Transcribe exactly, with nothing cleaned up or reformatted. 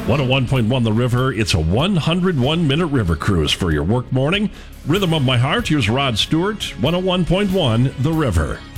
one oh one point one The River. It's a one hundred one minute river cruise for your work morning. Rhythm of My Heart. Here's Rod Stewart. one oh one point one The River.